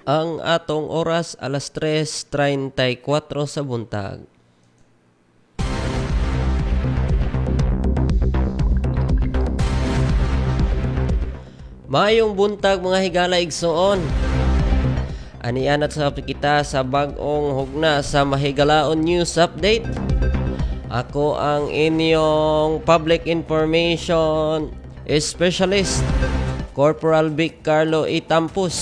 Ang atong oras alas 3:34 sa buntag. Mayong buntag mga higala igsoon. Anianat sa kita sa bag-ong hugna sa Mahigalaon News Update. Ako ang inyong Public Information Specialist, Corporal Vic Carlo Itampus.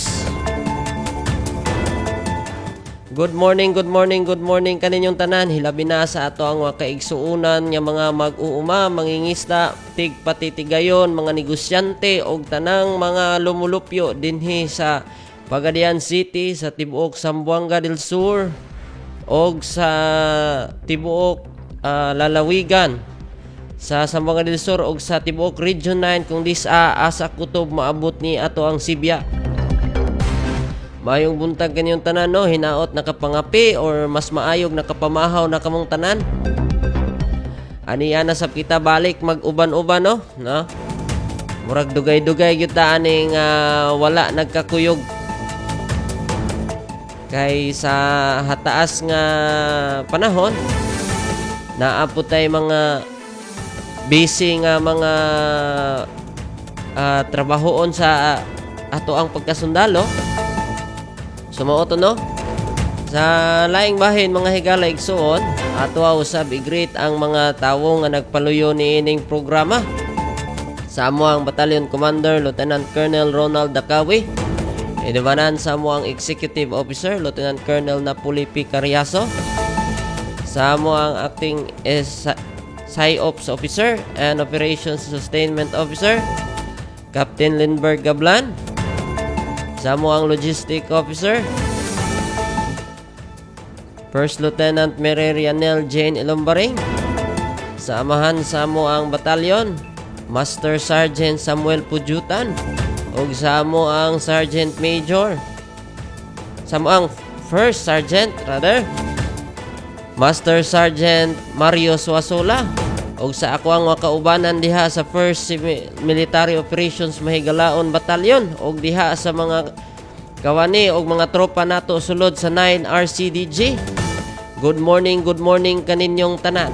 Good morning kaninyong tanan. Hilabi na sa ato ang kaigsuunan nga mga mag-uuma, mangingisda, tigpatitigayon, mga negosyante og tanang mga lumulupyo dinhi sa Pagadian City, sa tibuok Zamboanga del Sur og sa tibuok lalawigan sa Zamboanga del Sur og sa tibuok Region 9 kung disa asa kutob maabot ni ato ang Sibya. Mayong buntag kanyong tanan, no? Hinaot nakapangapi or mas maayog nakapamahaw na kamong tanan. Aniya na sab kita balik mag-uban-uban, no? Murag dugay-dugay gyud ta aning wala nagkakuyog. Kay sa hataas nga panahon, naapot tay mga busy nga mga trabahoon sa ato ang pagkasundalo. Sumauto, no? Sa laing bahin mga higala igsuon, ato usab i-greet ang mga tawo nga nagpaluyo ni ining programa. Sa amo ang Battalion Commander Lieutenant Colonel Ronald Dacawi, inubanan sa amo ang Executive Officer Lieutenant Colonel Napoli P. Cariaso, sa amo ang Acting PSYOPS Officer and Operations Sustainment Officer Captain Lindbergh Gablan, sa mo ang Logistic Officer First Lieutenant Mary Rianel Jane Ilombaring, sa amahan sa mo ang Batalyon Master Sergeant Samuel Pujutan, ug sa mo ang Sergeant Major, sa mo ang First Sergeant Master Sergeant Mario Suasola, ug sa ako ang wakaubanan diha sa 1st Military Operations Mahigalaon Batalyon ug diha sa mga kawani ug mga tropa nato sulod sa 9 RCDG. Good morning kaninyong tanan.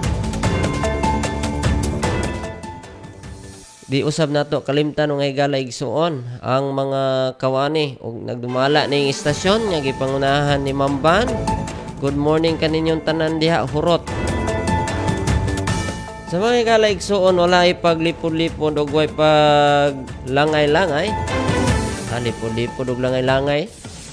Di usab nato kalimtan nga higala igsuon ang mga kawani ug nagdumala ning istasyon nga gipangunahan ni Mamban. Good morning kaninyong tanan diha hurot. Sa mga higala igsuon, wala paglipod-lipod o way pag langay-langay. Lipod-lipod o langay-langay.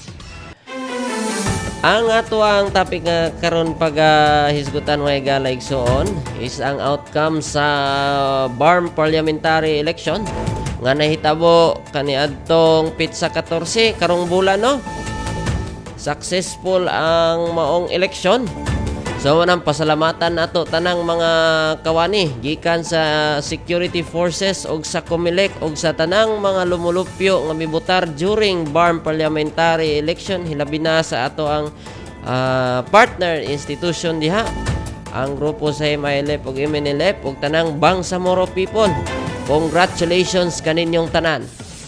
Ang ato ang topic nga karon pag hisgutan mga higala igsuon is ang outcome sa BARM Parliamentary Election nga nahitabo kaniadtong Pitsa 14 karong bulan, no? Successful ang maong election. So manang pasalamatan nato tanang mga kawani gikan sa security forces og sa COMELEC og sa tanang mga lumulupyo nga mibutar during BARM Parliamentary Election, hilabi na sa ato ang partner institution diha, ang grupo sa MILF ug MNLF ug tanang Bangsamoro people. Congratulations kaninyong tanan.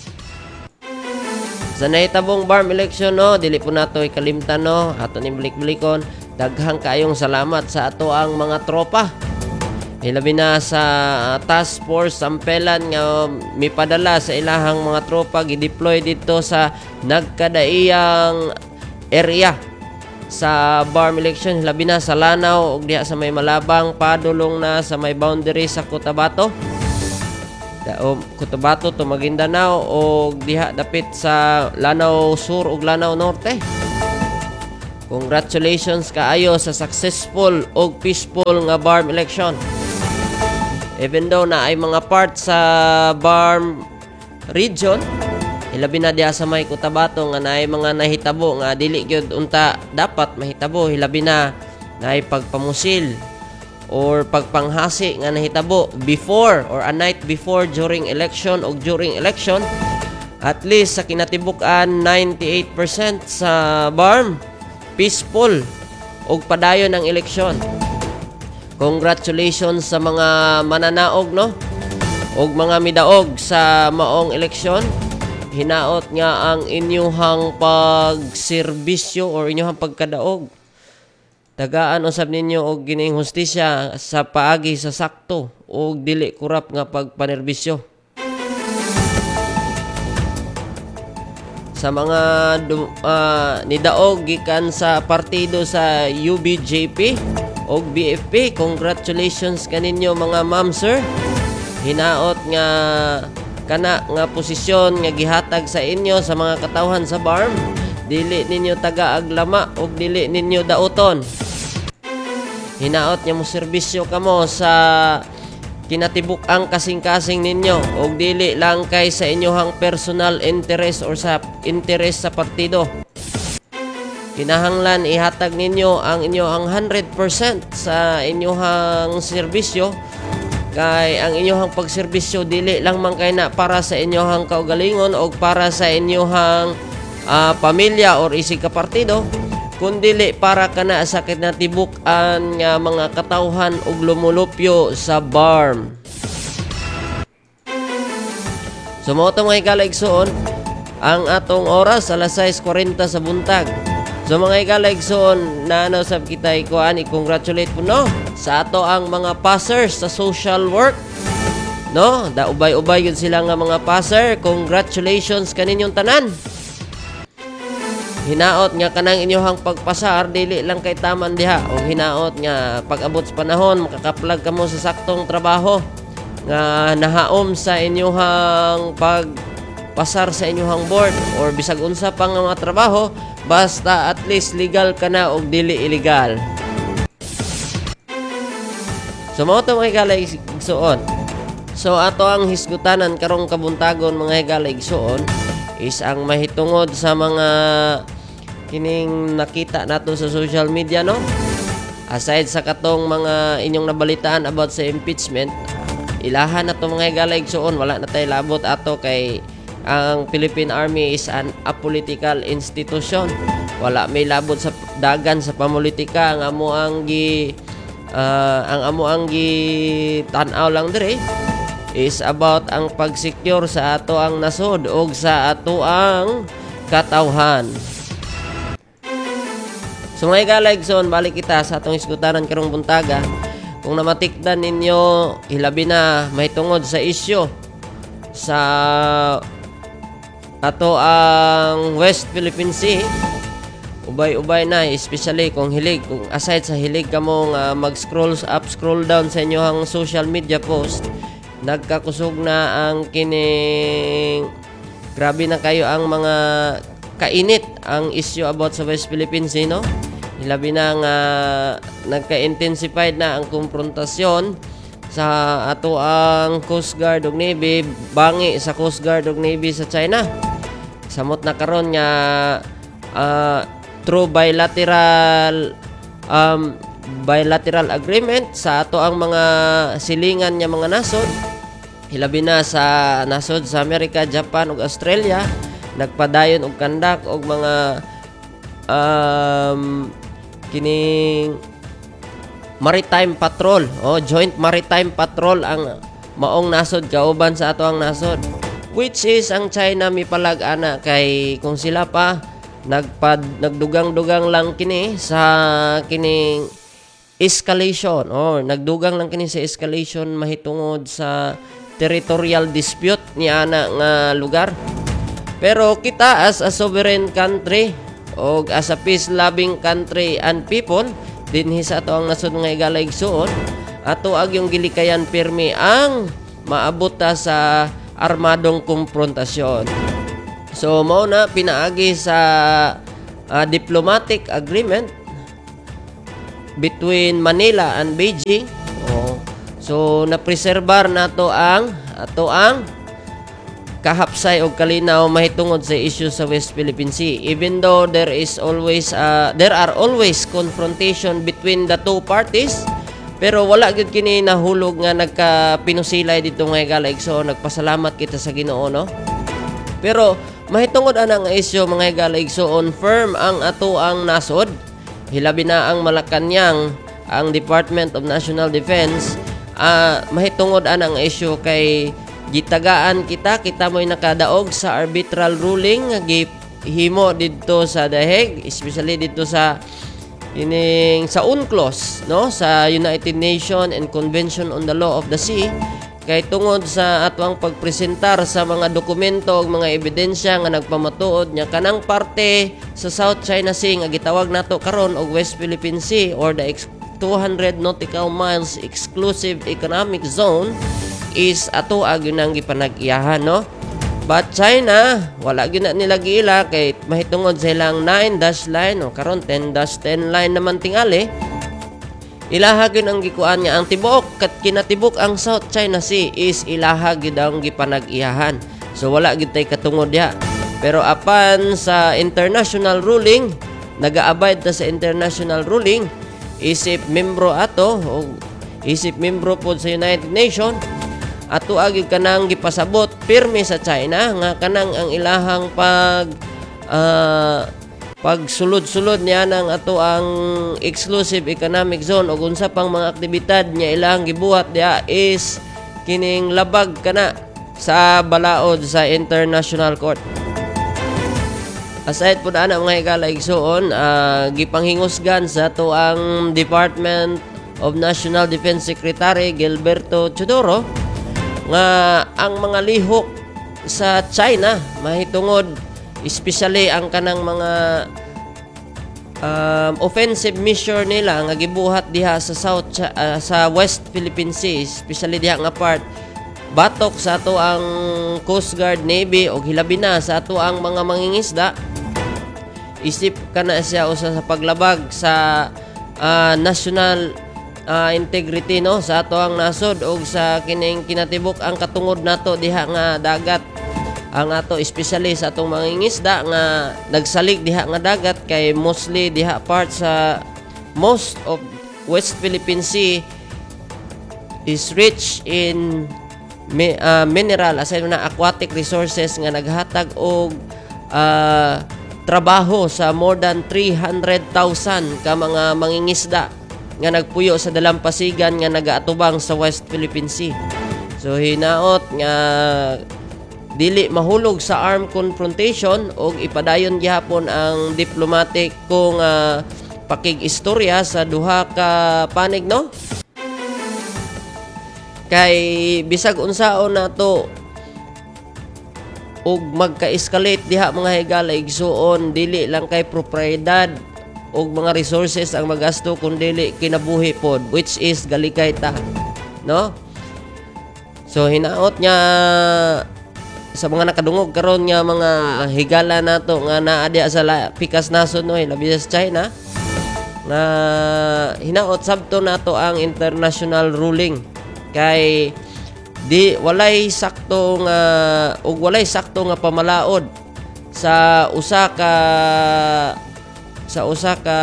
Sa nahitabong BARM election, no, dili po nato ikalimtan, no, ato ni balik-balikon. Daghang kayong salamat sa ato ang mga tropa. Hilabi na sa task force sampelan nga mipadala sa ilahang mga tropa gideploy dito sa nagkadaiyang area sa BARM election. Hilabi na sa Lanao ug diha sa may Malabang, padulong na sa may boundary sa Cotabato. Cotabato to Maguindanao ug diha dapit sa Lanao Sur ug Lanao Norte. Congratulations kaayo sa successful o peaceful nga BARM election. Even though na ay mga part sa BARM region, hilabi na diha sa may Cotabato nga naay mga nahitabo nga dili gyud unta dapat mahitabo, hilabi na naay pagpamusil or pagpanghasi nga nahitabo before or a night before during election o during election. At least sa kinatibuk-an 98% sa BARM peaceful og padayon ng eleksyon. Congratulations sa mga mananaog, no? Og mga midaog sa maong eleksyon. hinaot nga ang inyuhang pagserbisyo or inyuhang pagkadaog. Tagaan usab ninyo og gining hustisya sa paagi sa sakto og dili kurap nga pagpanerbisyo. Sa mga nidaog gikan sa partido sa UBJP og BFP, congratulations kaninyo mga ma'am sir. Hinaot nga kana nga posisyon nga gihatag sa inyo sa mga katawhan sa BARM, dili ninyo taga-aglama og dili ninyo daoton. Hinaot nga mo serbisyo kamo sa kinatibuk-ang kasing-kasing ninyo og dili lang kay sa inyohang personal interest or sa interest sa partido. Kinahanglan ihatag ninyo ang inyohang 100% sa inyohang serbisyo, kay ang inyohang pagserbisyo dili lang man kay na para sa inyohang kaugalingon o para sa inyohang pamilya or isig ka partido, kundili para kana sa kinatibuk-an nga mga katawhan og lumulupyo sa BARM. So mo to mga higalaigsoon, ang atong oras alas 6:40 sa buntag. So mga higalaigsoon, naanusab kita ikuan, i-congratulate po no sa ato ang mga passers sa social work. No, daubay-ubay yun sila nga mga passer. Congratulations kaninyong tanan. Hinaot nga kanang inyohang pagpasar dili lang kay taman diha, o hinaot nga pag-abot sa panahon makakaplag kamo sa saktong trabaho nga nahaom sa inyohang pagpasar sa inyohang board or bisag unsa pa nga mga trabaho, basta at least legal ka na og dili illegal. So mao to mga higalaigsoon. So ato ang hisgutanan karong kabuntagon mga higalaigsoon is ang mahitungod sa mga kining nakita nato sa social media, no? Aside sa katong mga inyong nabalitaan about sa impeachment, ilahan na to mga higalaigsoon, wala na tayo labot ato kay ang Philippine Army is an apolitical institution. Wala may labot sa dagan sa pamulitika. Ang amo ang gi tan-aw lang dire is about ang pag-secure sa ato ang nasod o sa ato ang katawhan. So mga higalaigsoon, balik kita sa atong isgutanan karong buntaga. Kung namatikdan ninyo, hilabi na mahitungod sa isyu sa ato ang West Philippine Sea, ubay-ubay na, especially kung hilig, kung aside sa hilig kamo nga mag-scroll up, scroll down sa inyohang social media post, nagkakusog na ang kining grabe na kayo ang mga kainit ang issue about sa West Philippine Sea, no? Hilabi na nga nagka-intensified na ang konfrontasyon sa ato ang Coast Guard ug Navy bangi sa Coast Guard ug Navy sa China. Samot na karon nga through bilateral agreement sa ato ang mga silingan nga mga nasod, hilabi na sa nasod sa Amerika, Japan ug Australia, nagpadayon og kandak og mga kining maritime patrol o joint maritime patrol ang maong nasod kauban sa ato ang nasod, which is ang China mipalag ana kay kung sila pa nagdugang-dugang lang kini sa kining escalation or nagdugang lang kini sa escalation mahitungod sa territorial dispute ni ana nga lugar. Pero kita as a sovereign country o as a peace-loving country and people dinhi sa ato ang nasod nga higalaigsoon, ato ag yung gilikayan pirmi ang maabot ta sa armadong konfrontasyon. So mao na pinaagi sa diplomatic agreement between Manila and Beijing. So napreserbar nato ang ato ang kahapsay og kalinaw mahitungod sa issue sa West Philippine Sea, even though there are always confrontation between the two parties, pero wala gyud kini nahulog nga nagkapinusilay dito nga higalaigsoon. Nagpasalamat kita sa Ginoo, no? Pero mahitungod ana nga issue mga higalaigsoon, firm ang ato ang nasod, hilabi na ang Malacañang, ang Department of National Defense, mahitungod ana nga issue kay gitagaan kita mo'y nakadaog sa arbitral ruling nga gihimo didto sa The Hague, especially dito sa sa UNCLOS, no, sa United Nations and Convention on the Law of the Sea, kay tungod sa atwang pagpresentar sa mga dokumento ug mga ebidensya nga nagpamatuod nya kanang parte sa South China Sea nga gitawag nato karon og West Philippine Sea or the 200 nautical miles exclusive economic zone is ato agyunang gipanag-iyahan, no. But China, wala gyud na nila giila kay mahitungod sa ilang 9-dash line o karon 10-10 line naman tingali. Ilaha gyud ang gikuan nga ang tibuok kat kinatibuk ang South China Sea is ilaha gyud ang gipanag-iyahan. So wala gyud tay katungod diha. Pero apan sa international ruling, naga-abide ta sa international ruling, isip membro ato o isip membro pod sa United Nations, ato agi kanang gipasabot pirmi sa China nga kanang ang ilahang pagsulod-sulod niya ng ato ang exclusive economic zone o unsa pang mga aktibidad niya ilahang gibuhat diha is kining labag kana sa balaod sa International Court. Aside po na mga higala igsoon, gipanghingusgan sa ato ang Department of National Defense Secretary Gilberto Chodoro nga ang mga lihok sa China mahitungod especially ang kanang mga offensive mission nila nga gibuhat diha sa sa West Philippine Sea, especially diha nga part batok sa ato ang Coast Guard, Navy o hilabi na sa ato ang mga mangingisda. Isip kana siya usa sa paglabag sa national integrity, no, sa ato ang nasod og sa kining kinatibuk ang katungod nato diha nga dagat ang ato especially sa atong mangingisda nga nagsalig diha nga dagat kay mostly diha part sa most of West Philippine Sea is rich in mineral aside na aquatic resources nga naghatag og trabaho sa more than 300,000 ka mga mangingisda nga nagpuyo sa dalampasigan nga nagaatubang sa West Philippine Sea. So hinaot nga dili mahulog sa armed confrontation og ipadayon gihapon ang diplomatic kung pakig-istorya sa duha ka panig, no? Kay bisag unsaon nato og magka-escalate diha mga higala igsuon, dili lang kay propriedad og mga resources ang magasto kundi kinabuhi pod, which is galikay ta, no? So hinaot niya sa mga nakadungog karon nga mga higala nato nga naa diha sa pikas nasod, no, labi sa China nga hinaot sabto nato ang international ruling kay di walay sakto nga pamalaod sa usa ka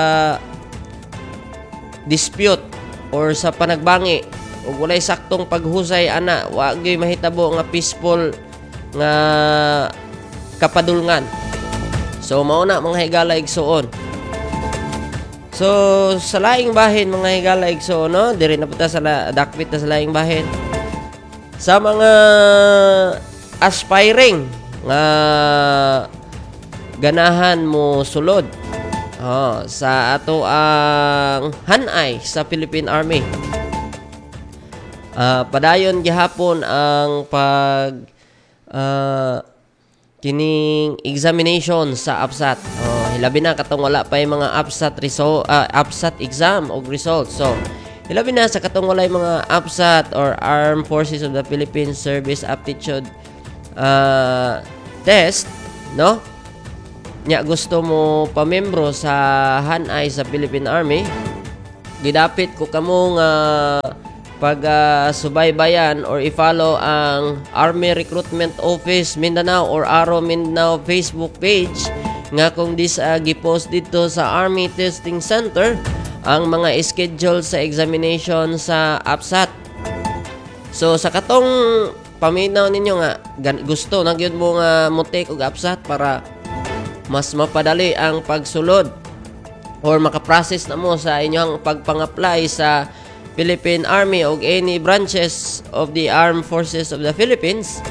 dispute or sa panagbangi ug walay saktong paghusay ana wa gyud mahitabo nga peaceful nga kapadulngan. So mao na mga higala igsuon. So sa laing bahin mga higala igsuon, no, diri na puta sa dakpit na sa laing bahin. Sa mga aspiring nga ganahan mo sulod sa ato ang hanay sa Philippine Army, padayon gihapon ang kining examination sa APSAT. Hilabi na katong wala pa yung mga APSAT exam o results. So hilabi na sa katong wala yung mga APSAT or Armed Forces of the Philippines Service Aptitude test, no? Nya gusto mo pamembro sa hanay sa Philippine Army, gidapit ko kamo nga subaybayan or i-follow ang Army Recruitment Office Mindanao or ARO Mindanao Facebook page nga kung gipost dito sa Army Testing Center ang mga schedule sa examination sa APSAT. So sa katong paminaw ninyo nga gusto na gyud mo nga mo take og APSAT para mas mapadali ang pagsulod or makaprocess na mo sa inyong pagpang-apply sa Philippine Army o any branches of the Armed Forces of the Philippines,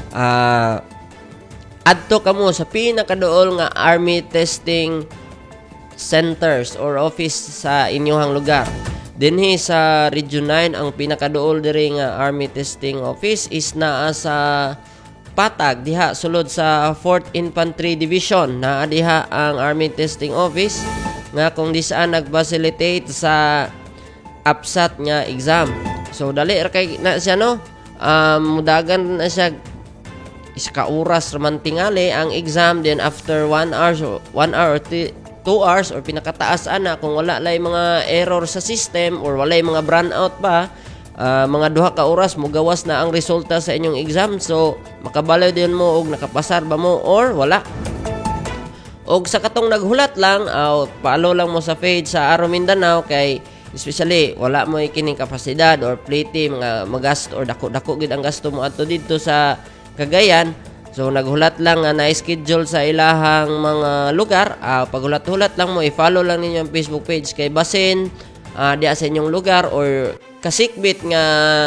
adto kamo sa pinakaduol nga army testing centers or office sa inyong lugar. Dinhi sa Region 9, ang pinakaduol diri nga army testing office is naa sa Patag, diha sulod sa 4th Infantry Division. Naa diha ang army testing office nga kung di saan nag-facilitate sa APSAT nga exam. So dali ra kay na siya, no, mudagan na siya iska oras raman tingali ang exam, then after 1 hour or 2 hours or pinakataas ana kung wala lay mga error sa system or walay mga brownout pa, mga duha ka oras mo gawas na ang resulta sa inyong exam. So makabalaw din mo og nakapasar ba mo or wala. Og sa katong naghulat lang, follow lang mo sa page sa Aro Mindanao, kay especially wala mo kining kapasidad or plete mga magasto or dako-dako gid ang gasto mo adto didto sa Cagayan. So naghulat lang nga na-schedule sa ilahang mga lugar. Paghulat-hulat lang mo, i-follow lang ninyo ang Facebook page, kay basin diya sa inyong lugar or kasikbit nga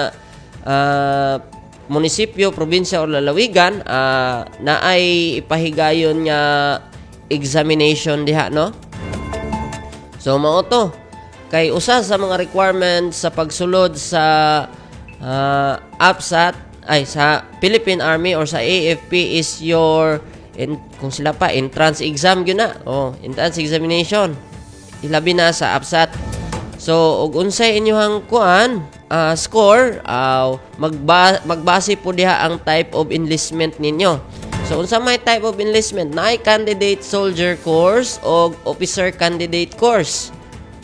munisipyo, probinsya o lalawigan na ay ipahigayon nga examination diha, no? So mao to kay usa sa mga requirements sa pagsulod sa APSAT ay sa Philippine Army or sa AFP is your kung sila pa entrance exam gyud na, entrance examination ilabi na sa APSAT. So ug unsay inyohang score, magbase po diha ang type of enlistment ninyo. So unsa may type of enlistment? Naay candidate soldier course o officer candidate course.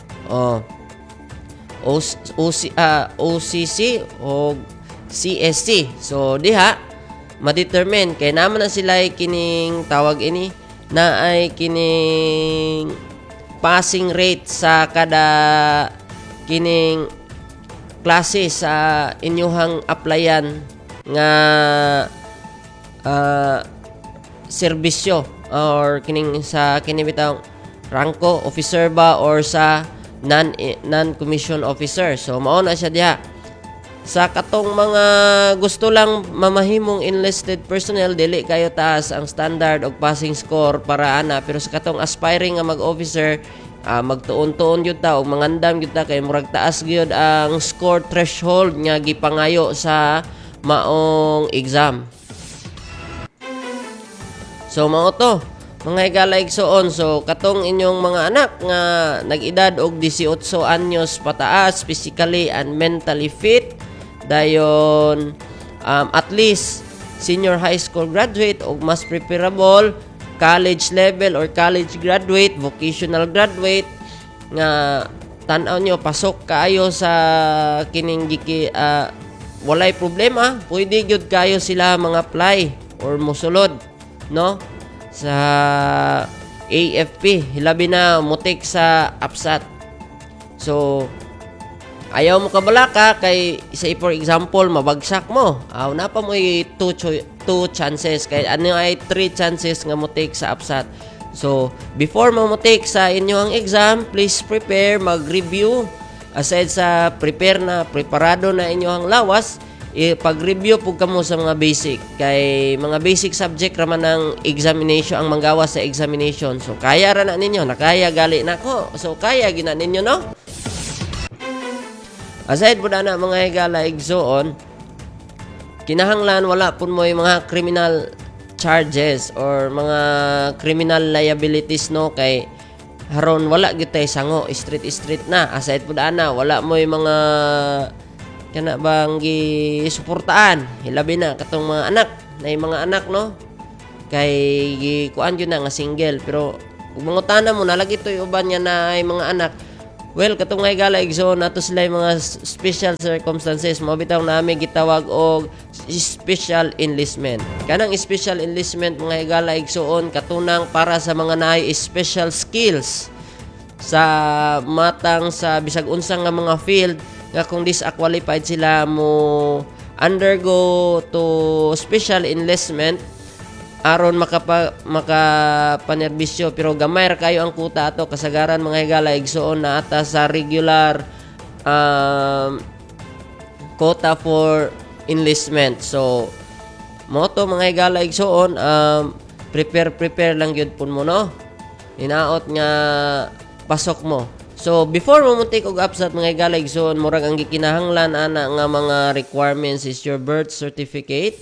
OCC o CSC. So diha ma-determine kay naman na sila kining tawag ini na ay kining passing rate sa kada kining klase sa inyong applyan nga serbisyo or kining sa kinibitaw rangko officer ba or sa non-commissioned officer. So mao na siya diha. Sa katong mga gusto lang mamahimong enlisted personnel, dili kayo taas ang standard og passing score para ana, pero sa katong aspiring nga mag-officer, magtuon-tuon gyud ta og mangandam gyud ta kay murag taas gyud ang score threshold nga gipangayo sa maong exam. So mao to mga higalaigsoon. So katong inyong mga anak nga nag-edad og 18 anyos pataas, physically and mentally fit, dayon at least senior high school graduate o mas preferable college level or college graduate, vocational graduate nga tan-aw nyo pasok kaayo sa kining walay problema, pwede gyud kayo sila mga apply or mosulod, no, sa AFP, hilabi na mutik sa APSAT. So ayaw mo kabalaka kay say for example mabagsak mo, na pa mo 2 chances, kay ano ay 3 chances nga mo take sa APSAT. So before mo take sa inyong exam, please prepare, mag-review. Aside sa preparado na inyong lawas, pag-review po kamo sa mga basic, kay mga basic subject raman ng examination ang manggawas sa examination. So kaya ra na ninyo, nakaya gali nako, so kaya gina ninyo, no? Aside po na mga higala igsoon, kinahanglan wala po mo yung mga criminal charges or mga criminal liabilities, no, kay haron wala gyud tay sango, street na. Aside po na wala mo yung mga kana bang gisuportaan, hilabi na katong mga anak, na yung mga anak, no, kay kuan gyud na nga single, pero ug mangutana mo nalagi to yung uban niya na ay mga anak. Well, katong nga higala igsoon nato sila yung mga special circumstances, mabitaw namin gitawag og special enlistment. Kanang special enlistment mga higala igsoon katunang para sa mga naay special skills sa matang sa bisag unsang nga mga field nga kung disqualified sila mo undergo to special enlistment aron makapanerbisyo, pero gamay ra kayo ang kuta ato kasagaran mga higala igsoon na ata sa regular quota for enlistment. So mo to mga higala igsoon, prepare lang gyud pun mo, no, hinaot nga pasok mo. So before mo muntik og absat mga higala igsoon, murag ang gikinahanglan ana nga mga requirements is your birth certificate,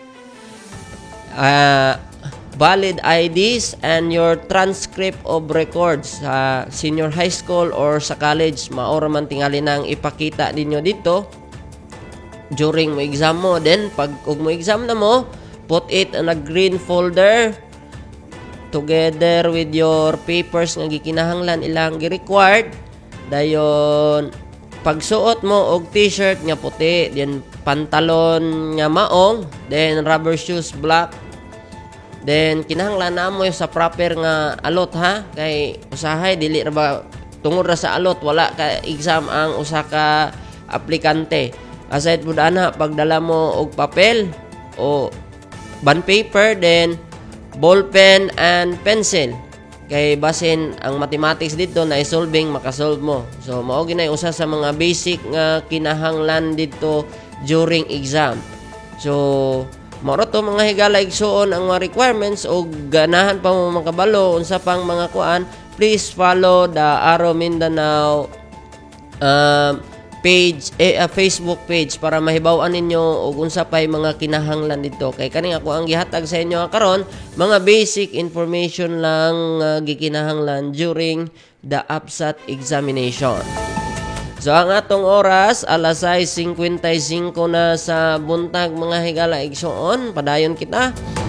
valid IDs, and your transcript of records sa senior high school or sa college. Maora man tingali nang ipakita ninyo dito during mo exam mo. Then pag ug mo exam na mo, put it in a green folder together with your papers nga gikinahanglan ilang gi-required. Dayon pagsuot mo og t-shirt nga puti, then pantalon nga maong, then rubber shoes black. Then kinahanglan na mo sa proper nga alot, ha, kay usahay dili ra ba tungod ra sa alot wala ka exam ang usa ka aplikante. Aside pud ana pagdala mo og papel o bond paper, then ball pen and pencil, kay basin ang mathematics dito na solving makasolve mo. So mao ginay usa sa mga basic nga kinahanglan dito during exam. So mao to mga higala igsoon ang mga requirements, o ganahan pa mo makabalo unsa pang mga kuan, please follow the Aro Mindanao page, Facebook page, para mahibaw-an ninyo og unsa pay mga kinahanglan dito. Kay kani ako ang gihatag sa inyo karon, mga basic information lang gikinahanglan during the APSAT examination. So ang atong oras alas 6:55 na sa buntag mga higala igsoon, padayon kita.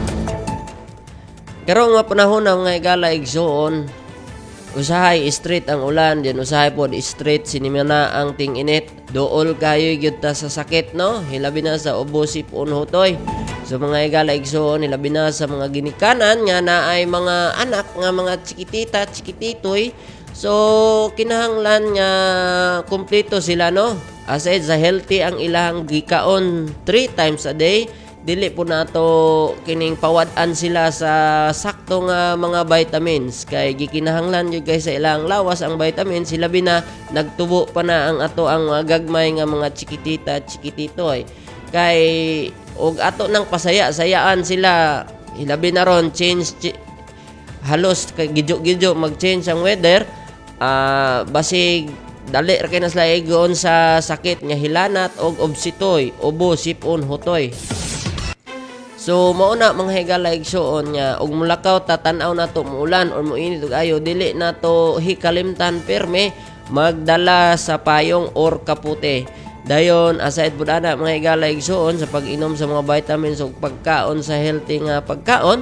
Karong nga panahon na mga higala igsoon, usahay straight ang ulan, din usahay pod straight sinimana ang ting-init. Duol kayo gyud ta sa sakit, no, hilabi na sa ubo, sipon, hutoy. So mga higala igsoon, hilabi na sa mga ginikanan nga naay mga anak nga mga chikitita, chikititoy. So kinahanglan nga kumpleto sila, no, aside sa healthy ang ilang gikaon 3 times a day, dili po nato kining pawad-an sila sa sakto nga mga vitamins, kay gikinahanglan jud kay sa ilang lawas ang vitamins. Sila bina nagtubo pa na ang ato ang gagmay nga mga chikitita, chikititoy, kay og ato nang pasaya-sayaan sila. Hilabi na ron halos kay gidyo mag-change ang weather, basig dali ra kay na sila igon sa sakit nga hilanat og obsitoy, ubo, sipon, hutoy. So mao na mga higala igsoon nga og mulakaw tatanaw nato muulan or moinit og ayo, dili nato hikalimtan perme magdala sa payong or kapote. Dayon aside pud ana mga higala igsoon sa pag-inom sa mga vitamins ug pagkaon sa healthy nga pagkaon,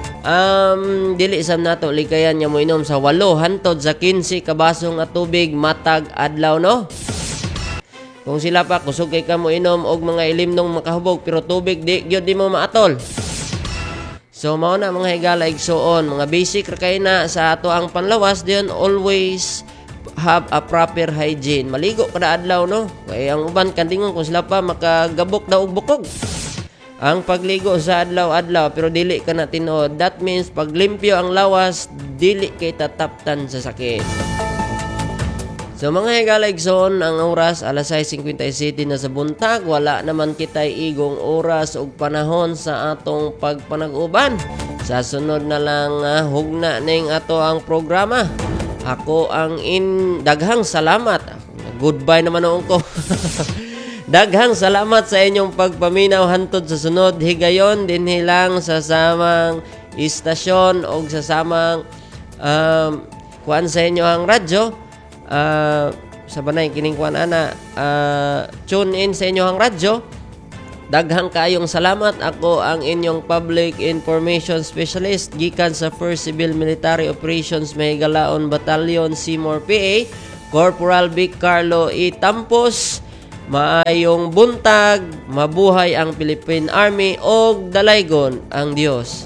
dili sam nato likayan nga moinom sa 8 hantod sa 15 ka baso nga tubig matag adlaw, no. Kung sila pa kusog kay ka mo inom og mga ilimnong makahubog pero tubig di gyud di mo maatol. So mao na mga higala igsoon, mga basic ra kay na sa ato ang panlawas. Diyon always have a proper hygiene. Maligo kada adlaw, no, kay ang uban kandingon kung sila pa makagabok daw og bukog ang pagligo sa adlaw-adlaw pero dili ka na tinuod. That means pag limpyo ang lawas, dili kay tataptan sa sakit. So mga higala igsoon, ang oras alas 6:57 na sa buntag. Wala naman kitay igong oras ug panahon sa atong pagpanag-uban. Sa sunod na lang hugna ning ato ang programa. Ako ang daghang salamat. Goodbye naman noon ko. Daghang salamat sa inyong pagpaminaw hantod sa sunod higayon din hilang sa samang istasyon o sa samang kuan sa inyo ang radyo. Sa banay kining kuan ana, tune in sa inyo ang radyo. Daghang kaayong salamat. Ako ang inyong public information specialist gikan sa 1st Civil Military Operations Mahigalaon Battalion, Seymour, PA, Corporal Vic Carlo E. Tampos. Maayong buntag, mabuhay ang Philippine Army og dalaygon ang Dios.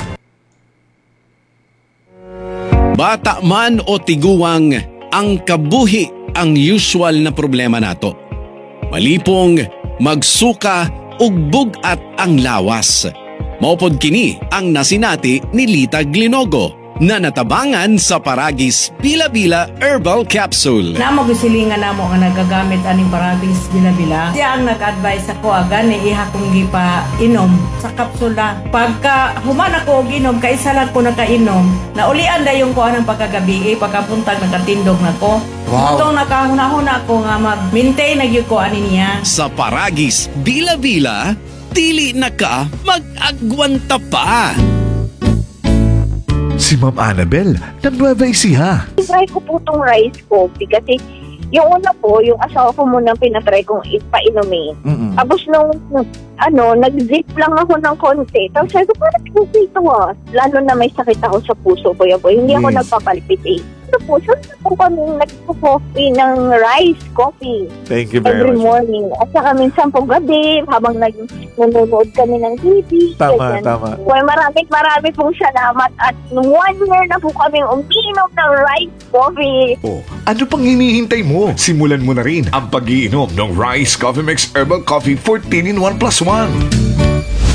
Bata man o tiguwang, ang kabuhi ang usual na problema nato. Malipong, magsuka ug bugat ang lawas. Maupod kini ang nasinati ni Lita Glinogo na natabangan sa Paragis Bila-Bila Herbal Capsule. Namo gisilingan namo nga nagagamit aning Paragis Bila-Bila. Siya ang nag-advise ako agani iha kong gipa inom sa kapsula. Pagka human ako og inom, kaisa lang ko nakainom, naulian da yung kuha ng pagkagabi, pagkapuntag nakatindog na ko. Wow. Itong nakahuna-huna ko nga mag-maintain na yung kuha niya. Sa Paragis Bila-Bila, dili na ka mag-agwanta pa. Si Ma'am Annabel, ng Nueva Ecija. Try ko po itong rice coffee kasi yung una po, yung asawa ko muna pinatry kong ipainumin. Tapos nung nag-zip lang ako ng konti. Tapos sabi ko, parang ito lalo na may sakit ako sa puso ko. Hindi ako nagpapalpitate. Po, so po kami nagpo-coffee ng rice coffee. Thank you very every much. morning. At saka minsan pong gabi, habang nanonood kami ng TV. Tama, ganyan. tama. Well, marami pong salamat. At nung 1 year na po kami umiinom ng rice coffee. Oh, ano pang hinihintay mo? Simulan mo na rin ang pag-iinom ng Rice Coffee Mix Herbal Coffee 14-in-1 + 1.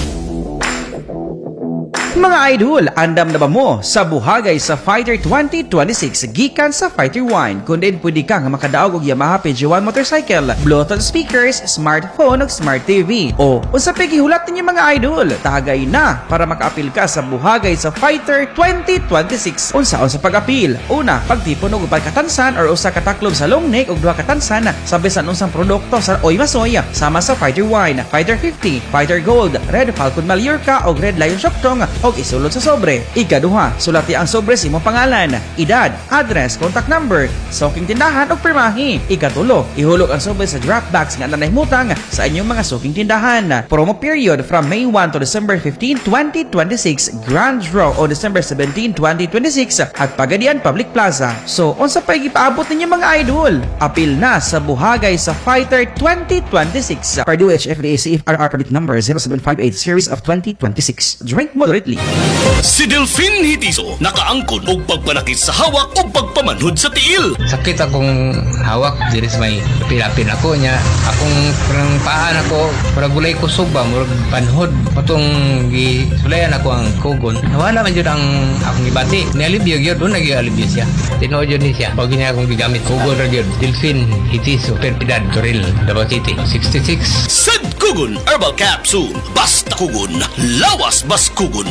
Mga idol, andam na ba mo sa buhagay sa Fighter 2026 gikan sa Fighter Wine? Kung din pwede ka nga makadaog og Yamaha PG1 motorcycle, Bluetooth speakers, smartphone ug smart TV. O unsa pa gihulat ninyo mga idol? Tagay na para makaapil ka sa buhagay sa Fighter 2026. Unsaon sa pag-apil? Una, pagtipon og upat katansan or usa ka taklob sa long neck ug duha katansan sa bisan unsang produkto sa Oy Masoy sama sa Fighter Wine, Fighter 50, Fighter Gold, Red Falcon Mallorca ug Red Lion Shoktong og isulod sa sobre. Ikaduha, sulati ang sobre sa imong pangalan, edad, address, contact number, suking tindahan ug pirmahi. Ikatulo, ihulog ang sobre sa draft bags nga nanahimutang sa inyong mga suking tindahan. Promo period from May 1 to December 15, 2026. Grand draw on December 17, 2026 at Pagadian Public Plaza. So, unsa pa gipaabot ninyo mga idol? Apil na sa buhagay sa Fighter 2026. Purdue HFDA CFRR permit number 0758 series of 2026. Drink moderately. Si Delphine Hitiso nakaangkon og pagpanakit sa hawak o pagpamanhod sa tiil. Sakit akong hawak, diri sa may pilapin ako niya. Akong parang paan ako, murag gulay kusog ba, murag panhod. Patong gisulayan ako ang kugon. Nawala man yun ang akong ibati. Nialibyo yun, doon nag-ialibyo siya. Tinood yun siya. Pag niya akong gigamit, kugon rin yun. Delphine Hitiso, Perpidad, Toril, Davao City, 66. Sad Kugon Herbal Capsule. Basta kugon, lawas bas kugon.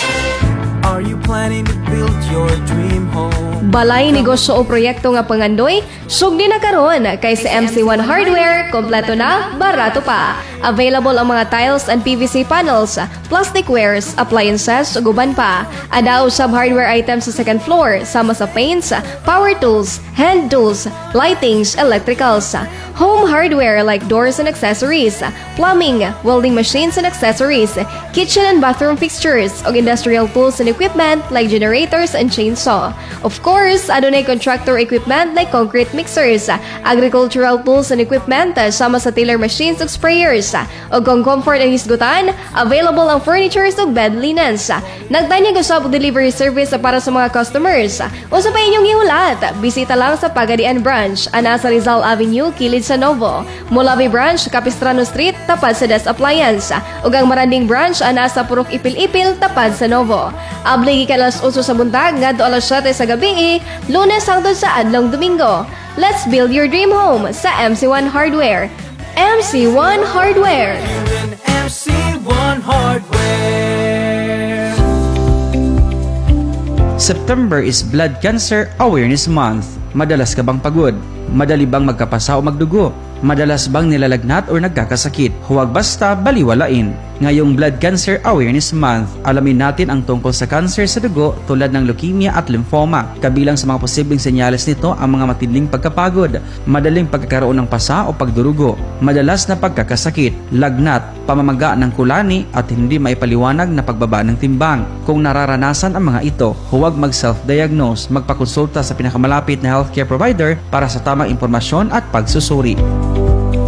Are you planning to build your dream home? Balay negosyo o proyekto nga pangandoy, sugdi na karon kay sa MC1 Hardware, kompleto na, barato pa. Available ang mga tiles and PVC panels, plastic wares, appliances ug uban pa. Ada usab hardware items sa second floor sama sa paints, power tools, hand tools, lightings, electricals. Home hardware like doors and accessories, plumbing, welding machines and accessories, kitchen and bathroom fixtures ug industrial tools and equipment like generators and chainsaw. Of course, adunay contractor equipment like concrete mixers, agricultural tools and equipment sama sa tiller machines ug sprayers. Ug kung comfort ang hisgutan, available ang furnitures ug bed linens. Nagtanyag usab delivery service para sa mga customers. Usa pa inyong gihulat, bisita lang sa Pagadian branch, ana sa Rizal Avenue, kilid sa Novo. Molavi branch, Capistrano Street, tapad sa Des Appliance. Ug ang Maranding branch, ana sa Purok Ipil-Ipil, tapad sa Novo. Abli gikan alas 8 sa buntag ngadto alas 7 sa gabi, Lunes hangtod sa adlong Domingo. Let's build your dream home sa MC1 Hardware. MC1 Hardware. MC1 Hardware. September is Blood Cancer Awareness Month. Madalas ka bang pagod? Madali bang magkapasa o magdugo? Madalas bang nilalagnat o nagkakasakit? Huwag basta baliwalain. Ngayong Blood Cancer Awareness Month, alamin natin ang tungkol sa cancer sa dugo tulad ng leukemia at lymphoma. Kabilang sa mga posibleng senyales nito ang mga matinding pagkapagod, madaling pagkakaroon ng pasa o pagdurugo, madalas na pagkakasakit, lagnat, pamamaga ng kulani at hindi maipaliwanag na pagbaba ng timbang. Kung nararanasan ang mga ito, huwag mag-self-diagnose, magpakonsulta sa pinakamalapit na healthcare provider para sa tamang impormasyon at pagsusuri.